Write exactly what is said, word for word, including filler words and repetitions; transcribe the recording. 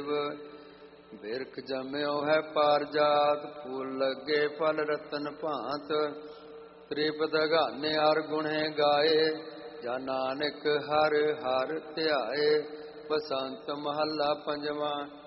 ਦੇਵ। ਬਿਰਖ ਜੰਮਿਓ ਹੈ ਪਾਰ ਜਾਤ, ਫੂਲ ਲੱਗੇ ਫਲ ਰਤਨ ਭਾਂਤ। ਤ੍ਰਿਪਤ ਗਾਨੇ ਹਰ ਗੁਣੇ ਗਾਏ, ਜਾ ਨਾਨਕ ਹਰ ਹਰ ਧਿਆਏ। ਬਸੰਤ ਮਹੱਲਾ ਪੰਜਵਾਂ।